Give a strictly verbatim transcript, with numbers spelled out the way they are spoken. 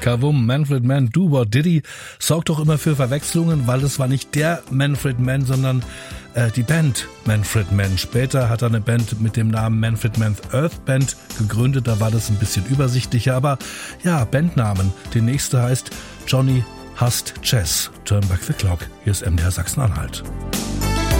Kavum, Manfred Mann, Do What Diddy sorgt doch immer für Verwechslungen, weil es war nicht der Manfred Mann, sondern äh, die Band Manfred Mann. Später hat er eine Band mit dem Namen Manfred Mann's Earth Band gegründet, da war das ein bisschen übersichtlicher, aber ja, Bandnamen. Die nächste heißt Johnny Hasst Jazz. Turn Back the Clock. Hier ist M D R Sachsen-Anhalt.